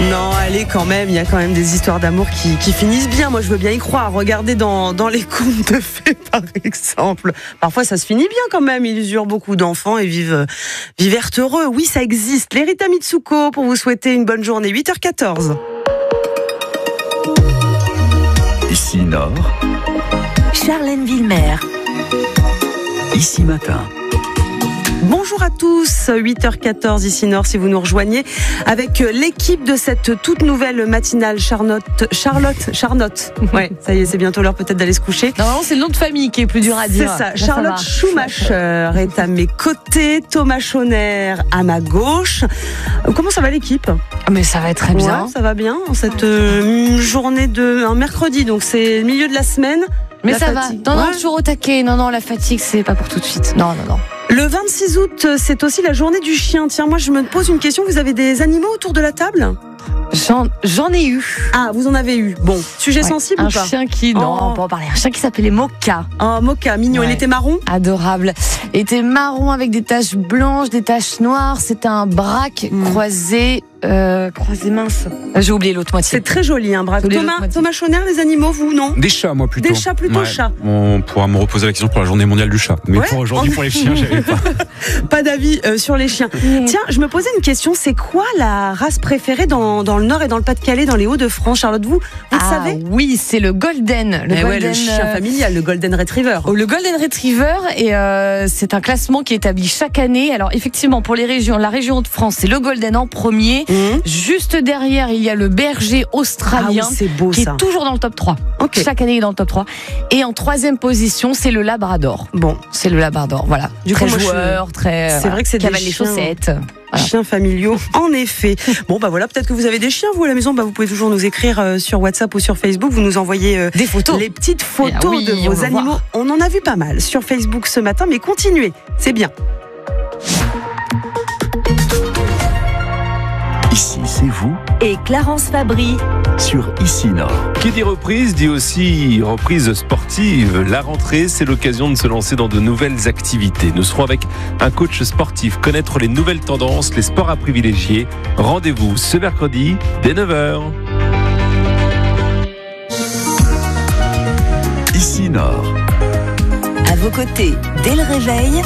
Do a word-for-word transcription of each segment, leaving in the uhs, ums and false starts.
Non, allez quand même, il y a quand même des histoires d'amour qui, qui finissent bien. Moi, je veux bien y croire. Regardez dans, dans les contes de fées, par exemple. Parfois, ça se finit bien quand même. Ils usurent beaucoup d'enfants et vivent, vivent heureux. Oui, ça existe. Les Rita Mitsuko, pour vous souhaiter une bonne journée. huit heures quatorze. Ici Nord. Charlène Villemer. Ici Matin. Bonjour à tous, huit heures quatorze ici Nord si vous nous rejoignez avec l'équipe de cette toute nouvelle matinale Charlotte, Charlotte, Charlotte. Ouais, ça y est, c'est bientôt l'heure peut-être d'aller se coucher. Normalement, c'est le nom de famille qui est plus dur à dire. C'est ça, Là, Charlotte ça Schumacher est à mes côtés, Thomas Chauner à ma gauche. Comment ça va l'équipe ? Mais ça va très bien. Ouais, ça va bien en cette euh, journée de un mercredi, donc c'est le milieu de la semaine. Mais la ça fatigue. va. Non, non, Ouais. toujours au taquet. Non, non, la fatigue, c'est pas pour tout de suite. Non, non, non. Le vingt-six août, c'est aussi la journée du chien. Tiens, moi je me pose une question, vous avez des animaux autour de la table ? J'en, j'en ai eu. Ah, vous en avez eu. Bon, sujet Ouais. sensible Un ou pas ? chien qui, non, Oh. on peut en parler. Un chien qui s'appelait Mocha. Oh, Mocha, mignon. Ouais. Il était marron ? Adorable. Il était marron avec des taches blanches, des taches noires. C'était un braque Mm. croisé, euh, croisé mince. J'ai oublié l'autre moitié. C'est très joli, un braque. Tous les Thomas, autres Thomas Chauner, les animaux, vous, non ? Des chats, moi, plutôt. Des chats, plutôt chats. On pourra me reposer la question pour la journée mondiale du chat. Mais Ouais. pour aujourd'hui, pour les chiens, j'avais pas. Pas d'avis euh, sur les chiens. Tiens, je me posais une question. C'est quoi la race préférée dans, dans le Nord et dans le Pas-de-Calais, dans les Hauts-de-France ? Charlotte, vous, vous le Ah savez ? oui, c'est le Golden. Le Eh ouais, Golden, le chien euh, familial, le Golden Retriever. Oh, le Golden Retriever, et euh, c'est un classement qui est établi chaque année. Alors effectivement, pour les régions, la région de France, c'est le Golden en premier. Mmh. Juste derrière, il y a le berger Ah oui, australien, c'est beau qui ça. est toujours dans le top trois. Ok. Chaque année, il est dans le top trois. Et en troisième position, c'est le Labrador. Bon, C'est le Labrador, voilà. Du très coup, moi, je- joueur, très. C'est voilà, vrai que c'est des cavale les chiens- chaussettes. Voilà. chiens familiaux, en effet. Bon, bah voilà, peut-être que vous avez des chiens, vous, à la maison. Bah, vous pouvez toujours nous écrire euh, sur WhatsApp ou sur Facebook. Vous nous envoyez euh, Des photos. les petites photos Eh oui, de on vos veut animaux. voir. On en a vu pas mal sur Facebook ce matin, mais continuez, c'est bien. Ici, c'est vous Et Clarence Fabry. sur Ici Nord. Qui dit reprise dit aussi reprise sportive. La rentrée, c'est l'occasion de se lancer dans de nouvelles activités. Nous serons avec un coach sportif, connaître les nouvelles tendances, les sports à privilégier. Rendez-vous ce mercredi dès neuf heures. Ici Nord. À vos côtés, dès le réveil.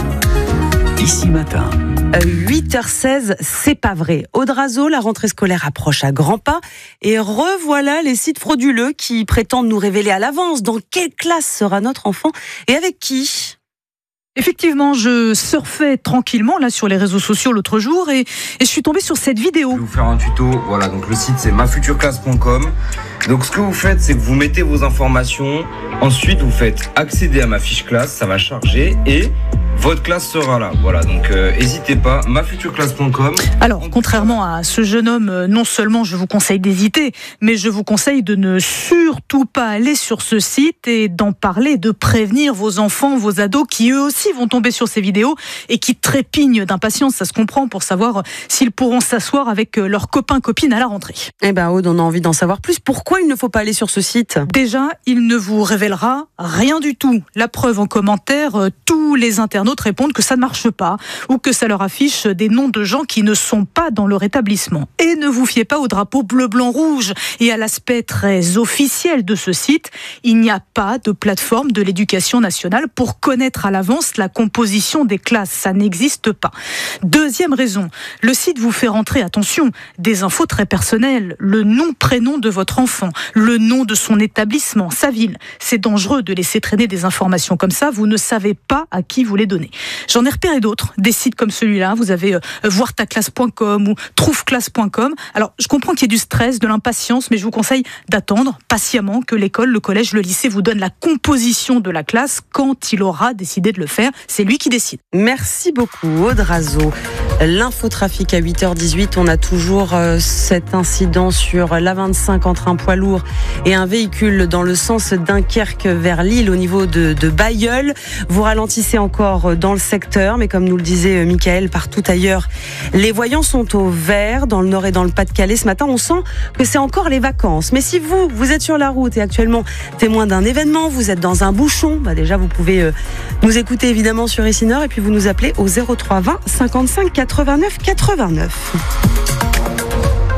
Ici Matin. Euh, huit heures seize, c'est pas vrai. Audrazo, la rentrée scolaire approche à grands pas. Et revoilà les sites frauduleux qui prétendent nous révéler à l'avance dans quelle classe sera notre enfant et avec qui. Effectivement, je surfais tranquillement là sur les réseaux sociaux l'autre jour et, et je suis tombée sur cette Je vidéo. vais vous faire un tuto. Voilà, donc le site c'est ma future classe point com. Donc ce que vous faites, c'est que vous mettez vos informations. Ensuite, vous faites accéder à ma fiche classe, ça va charger et votre classe sera là. Voilà, donc euh, n'hésitez pas, ma future classe point com. Alors, contrairement à ce jeune homme, euh, non seulement je vous conseille d'hésiter, mais je vous conseille de ne surtout pas aller sur ce site et d'en parler, de prévenir vos enfants, vos ados qui eux aussi vont tomber sur ces vidéos et qui trépignent d'impatience, ça se comprend, pour savoir s'ils pourront s'asseoir avec leurs copains, copines à la rentrée. Eh ben, Aude, on a envie d'en savoir plus. Pourquoi il ne faut pas aller sur ce site ? Déjà, il ne vous révélera rien du tout. La preuve en commentaire, euh, tous les internautes répondent que ça ne marche pas ou que ça leur affiche des noms de gens qui ne sont pas dans leur établissement. Et ne vous fiez pas au drapeau bleu, blanc, rouge et à l'aspect très officiel de ce site. Il n'y a pas de plateforme de l'éducation nationale pour connaître à l'avance la composition des classes. Ça n'existe pas. Deuxième raison, le site vous fait rentrer, attention, des infos très personnelles. Le nom, prénom de votre enfant, le nom de son établissement, sa ville. C'est dangereux de laisser traîner des informations comme ça. Vous ne savez pas à qui vous les donnez. J'en ai repéré d'autres, des sites comme celui-là. Vous avez euh, voir ta classe point com ou trouve classe point com. Alors, je comprends qu'il y ait du stress, de l'impatience, mais je vous conseille d'attendre patiemment que l'école, le collège, le lycée vous donne la composition de la classe quand il aura décidé de le faire. C'est lui qui décide. Merci beaucoup, Audrazo. L'infotrafic à huit heures dix-huit. On a toujours euh, cet incident sur l'A vingt-cinq entre un poids lourd et un véhicule dans le sens Dunkerque vers Lille au niveau de, de Bailleul. Vous ralentissez encore dans le secteur, mais comme nous le disait Mickaël, partout ailleurs, les voyants sont au vert dans le Nord et dans le Pas-de-Calais. Ce matin, on sent que c'est encore les vacances. Mais si vous, vous êtes sur la route et actuellement témoin d'un événement, vous êtes dans un bouchon, bah déjà vous pouvez euh, nous écouter évidemment sur Ici Nord et puis vous nous appelez au zéro trois vingt cinquante-cinq quatre-vingt-neuf quatre-vingt-neuf.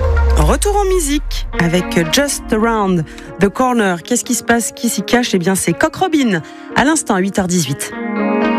Retour en musique avec Just Around the Corner. Qu'est-ce qui se passe? Qui s'y cache? Eh bien, c'est Coq Robin. À l'instant, à huit heures dix-huit.